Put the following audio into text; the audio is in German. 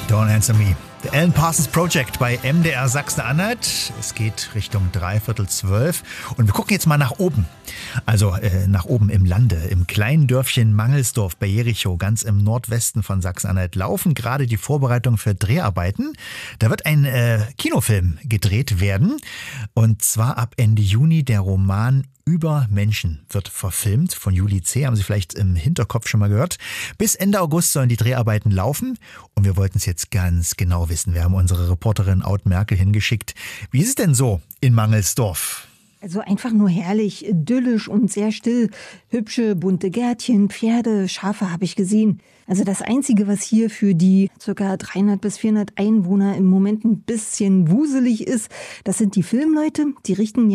Don't Answer Me. The Alan Parsons Project bei MDR Sachsen-Anhalt. Es geht Richtung 11:45 und wir gucken jetzt mal nach oben. Also nach oben im Lande, im kleinen Dörfchen Mangelsdorf bei Jerichow, ganz im Nordwesten von Sachsen-Anhalt, laufen gerade die Vorbereitungen für Dreharbeiten. Da wird ein Kinofilm gedreht werden und zwar ab Ende Juni. Der Roman Über Menschen wird verfilmt von Julie C., haben Sie vielleicht im Hinterkopf schon mal gehört. Bis Ende August sollen die Dreharbeiten laufen und wir wollten es jetzt ganz genau wissen. Wir haben unsere Reporterin Aud Merkel hingeschickt. Wie ist es denn so in Mangelsdorf? Also einfach nur herrlich, idyllisch und sehr still. Hübsche, bunte Gärtchen, Pferde, Schafe habe ich gesehen. Also das Einzige, was hier für die ca. 300 bis 400 Einwohner im Moment ein bisschen wuselig ist, das sind die Filmleute. Die richten ja